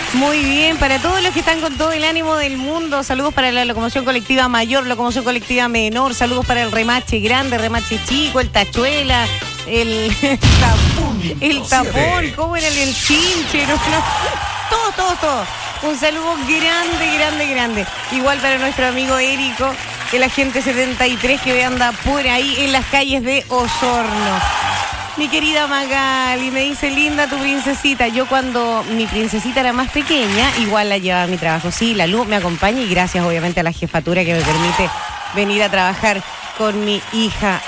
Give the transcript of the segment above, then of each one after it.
Muy bien, para todos los que están con todo el ánimo del mundo, saludos para la locomoción colectiva mayor, locomoción colectiva menor, saludos para el remache grande, remache chico, el tachuela, el tapón, ¿cómo era el chinche? Todo. Un saludo grande. Igual para nuestro amigo Érico, el agente 73 que anda por ahí en las calles de Osorno. Mi querida Magali me dice, linda tu princesita. Yo cuando mi princesita era más pequeña, igual la llevaba a mi trabajo. Sí, la luz me acompaña y gracias obviamente a la jefatura que me permite venir a trabajar con mi hija.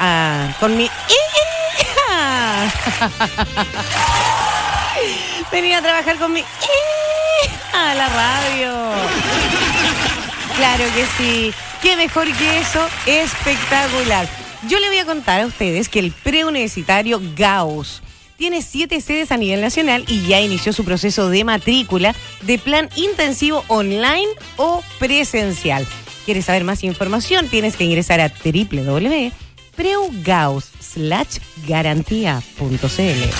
Venir a trabajar con mi hija a la radio. Claro que sí. Qué mejor que eso. Espectacular. Yo le voy a contar a ustedes que el preuniversitario Gauss tiene 7 sedes a nivel nacional y ya inició su proceso de matrícula de plan intensivo online o presencial. ¿Quieres saber más información? Tienes que ingresar a www.preugaus.garantía.cl.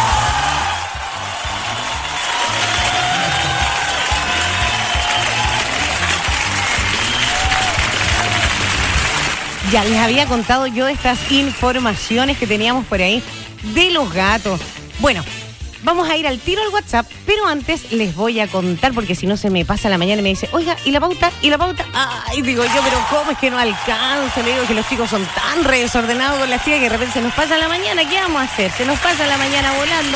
Ya les había contado yo estas informaciones que teníamos por ahí de los gatos. Bueno, vamos a ir al tiro al WhatsApp, pero antes les voy a contar, porque si no se me pasa la mañana y me dice, oiga, ¿y la pauta? Ay, digo yo, pero ¿cómo es que no alcanzo? Le digo que los chicos son tan desordenados con las chicas que de repente se nos pasa la mañana. ¿Qué vamos a hacer? Se nos pasa la mañana volando.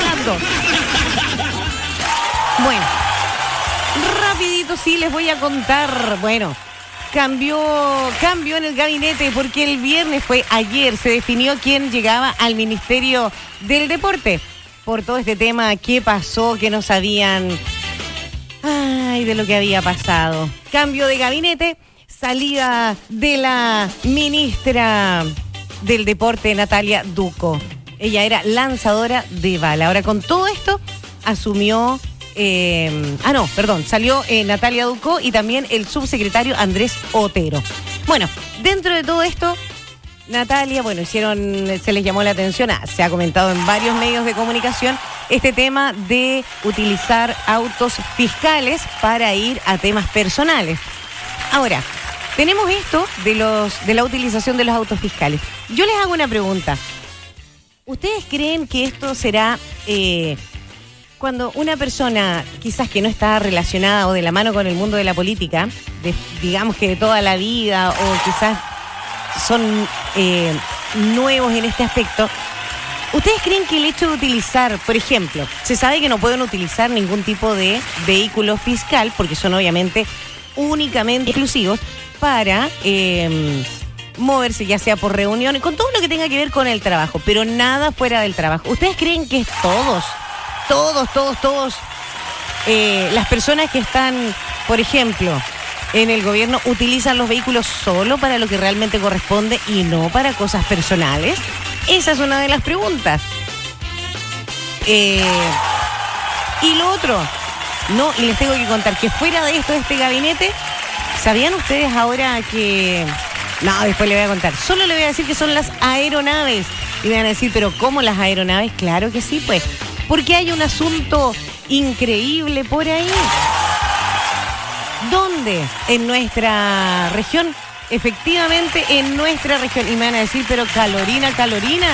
Bueno, rapidito sí les voy a contar. Bueno, Cambió en el gabinete porque el viernes ayer se definió quién llegaba al Ministerio del Deporte. Por todo este tema, qué pasó, que no sabían de lo que había pasado. Cambio de gabinete, salida de la ministra del Deporte, Natalia Ducco. Ella era lanzadora de bala. Ahora con todo esto asumió... salió Natalia Ducco y también el subsecretario Andrés Otero. Bueno, dentro de todo esto, Natalia, se les llamó la atención, se ha comentado en varios medios de comunicación, este tema de utilizar autos fiscales para ir a temas personales. Ahora, tenemos esto de la utilización de los autos fiscales. Yo les hago una pregunta. ¿Ustedes creen que esto será... cuando una persona quizás que no está relacionada o de la mano con el mundo de la política, digamos que de toda la vida, o quizás son nuevos en este aspecto, ¿ustedes creen que el hecho de utilizar, por ejemplo, se sabe que no pueden utilizar ningún tipo de vehículo fiscal, porque son obviamente únicamente exclusivos para moverse, ya sea por reuniones, con todo lo que tenga que ver con el trabajo, pero nada fuera del trabajo? ¿Ustedes creen que todos, las personas que están, por ejemplo, en el gobierno, utilizan los vehículos solo para lo que realmente corresponde y no para cosas personales? Esa es una de las preguntas. Y lo otro, y les tengo que contar que fuera de esto, de este gabinete, ¿sabían ustedes ahora que... No, después le voy a contar. Solo le voy a decir que son las aeronaves. Y me van a decir, ¿pero cómo las aeronaves? Claro que sí, pues. Porque hay un asunto increíble por ahí. ¿Dónde? En nuestra región. Efectivamente, en nuestra región. Y me van a decir, pero Calorina.